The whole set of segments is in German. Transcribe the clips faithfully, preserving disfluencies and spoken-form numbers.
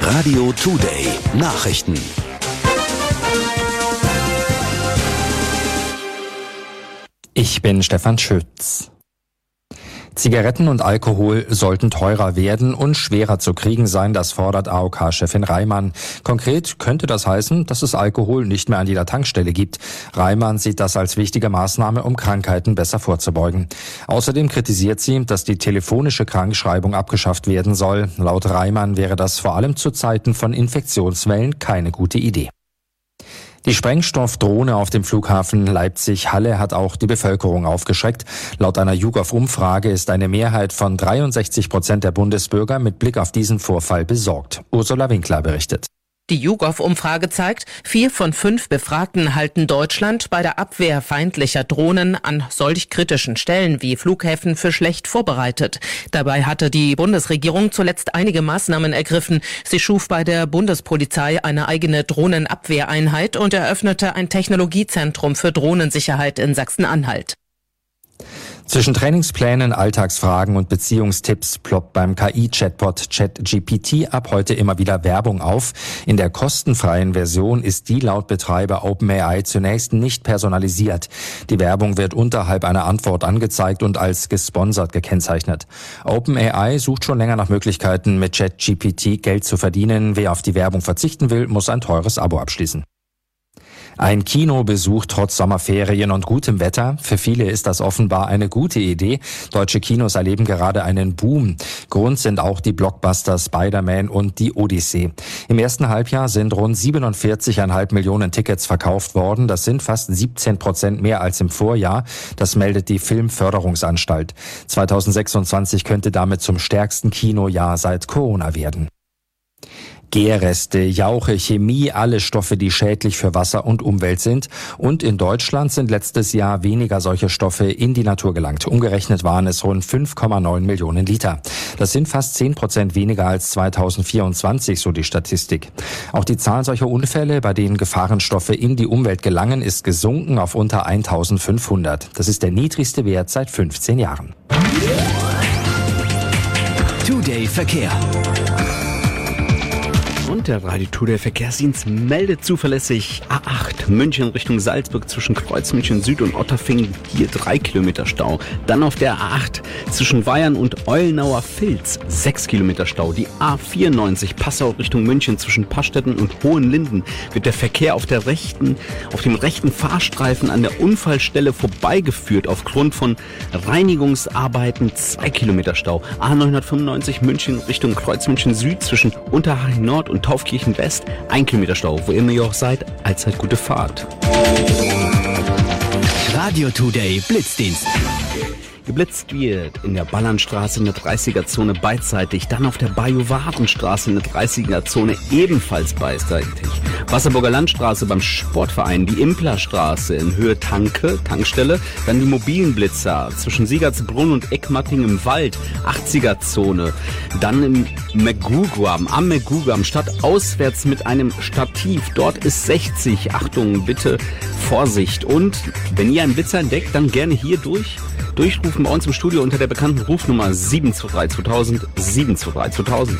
Radio Today Nachrichten. Ich bin Stefan Schütz. Zigaretten und Alkohol sollten teurer werden und schwerer zu kriegen sein, das fordert A O K-Chefin Reimann. Konkret könnte das heißen, dass es Alkohol nicht mehr an jeder Tankstelle gibt. Reimann sieht das als wichtige Maßnahme, um Krankheiten besser vorzubeugen. Außerdem kritisiert sie, dass die telefonische Krankschreibung abgeschafft werden soll. Laut Reimann wäre das vor allem zu Zeiten von Infektionswellen keine gute Idee. Die Sprengstoffdrohne auf dem Flughafen Leipzig-Halle hat auch die Bevölkerung aufgeschreckt. Laut einer YouGov-Umfrage ist eine Mehrheit von dreiundsechzig Prozent der Bundesbürger mit Blick auf diesen Vorfall besorgt. Ursula Winkler berichtet. Die YouGov-Umfrage zeigt, vier von fünf Befragten halten Deutschland bei der Abwehr feindlicher Drohnen an solch kritischen Stellen wie Flughäfen für schlecht vorbereitet. Dabei hatte die Bundesregierung zuletzt einige Maßnahmen ergriffen. Sie schuf bei der Bundespolizei eine eigene Drohnenabwehreinheit und eröffnete ein Technologiezentrum für Drohnensicherheit in Sachsen-Anhalt. Zwischen Trainingsplänen, Alltagsfragen und Beziehungstipps ploppt beim K I-Chatbot ChatGPT ab heute immer wieder Werbung auf. In der kostenfreien Version ist die laut Betreiber OpenAI zunächst nicht personalisiert. Die Werbung wird unterhalb einer Antwort angezeigt und als gesponsert gekennzeichnet. OpenAI sucht schon länger nach Möglichkeiten, mit ChatGPT Geld zu verdienen. Wer auf die Werbung verzichten will, muss ein teures Abo abschließen. Ein Kinobesuch trotz Sommerferien und gutem Wetter. Für viele ist das offenbar eine gute Idee. Deutsche Kinos erleben gerade einen Boom. Grund sind auch die Blockbuster Spider-Man und die Odyssee. Im ersten Halbjahr sind rund siebenundvierzig Komma fünf Millionen Tickets verkauft worden. Das sind fast siebzehn Prozent mehr als im Vorjahr. Das meldet die Filmförderungsanstalt. zweitausendsechsundzwanzig könnte damit zum stärksten Kinojahr seit Corona werden. Gärreste, Jauche, Chemie, alle Stoffe, die schädlich für Wasser und Umwelt sind. Und in Deutschland sind letztes Jahr weniger solche Stoffe in die Natur gelangt. Umgerechnet waren es rund fünf Komma neun Millionen Liter. Das sind fast zehn Prozent weniger als zweitausendvierundzwanzig, so die Statistik. Auch die Zahl solcher Unfälle, bei denen Gefahrenstoffe in die Umwelt gelangen, ist gesunken auf unter eintausendfünfhundert. Das ist der niedrigste Wert seit fünfzehn Jahren. Today Verkehr. Und der Radio Today Verkehrsdienst meldet zuverlässig A acht München Richtung Salzburg zwischen Kreuzmünchen Süd und Otterfingen hier drei Kilometer Stau. Dann auf der A acht zwischen Weyern und Eulnauer Vilz sechs Kilometer Stau. Die A vierundneunzig Passau Richtung München zwischen Pastetten und Hohenlinden wird der Verkehr auf der rechten, auf dem rechten Fahrstreifen an der Unfallstelle vorbeigeführt aufgrund von Reinigungsarbeiten zwei Kilometer Stau. A neunhundertfünfundneunzig München Richtung Kreuzmünchen Süd zwischen Unterhaching Nord und Taufkirchen West, ein Kilometer Stau. Wo immer ihr auch seid, allzeit gute Fahrt. Radio Today Blitzdienst. Geblitzt wird in der Ballernstraße in der dreißiger-Zone beidseitig, dann auf der Bajuwarenstraße in der dreißiger-Zone ebenfalls beidseitig. Wasserburger Landstraße beim Sportverein, die Implerstraße in Höhe Tanke, Tankstelle, dann die mobilen Blitzer zwischen Siegertsbrunn und Eckmatting im Wald, achtziger-Zone, dann im Megugam, am Megugam, stadtauswärts mit einem Stativ, dort ist sechzig, Achtung, bitte Vorsicht und wenn ihr einen Blitzer entdeckt, dann gerne hier durch. Durchrufen bei uns im Studio unter der bekannten Rufnummer sieben zwei drei zweitausend, sieben zwei drei zweitausend.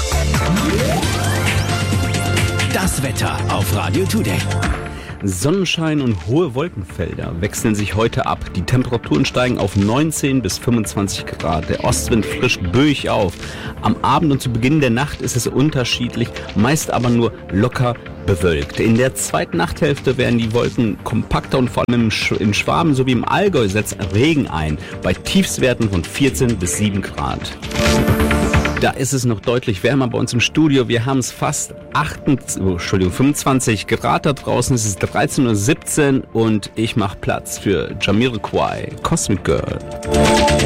Das Wetter auf Radio Today. Sonnenschein und hohe Wolkenfelder wechseln sich heute ab. Die Temperaturen steigen auf neunzehn bis fünfundzwanzig Grad. Der Ostwind frischt böig auf. Am Abend und zu Beginn der Nacht ist es unterschiedlich, meist aber nur locker bewölkt. In der zweiten Nachthälfte werden die Wolken kompakter und vor allem in Schwaben sowie im Allgäu setzt Regen ein. Bei Tiefstwerten von vierzehn bis sieben Grad. Da ist es noch deutlich wärmer bei uns im Studio. Wir haben es fast achtundzwanzig, oh, Entschuldigung, fünfundzwanzig Grad da draußen. Es ist dreizehn Uhr siebzehn und ich mache Platz für Jamiroquai, Cosmic Girl.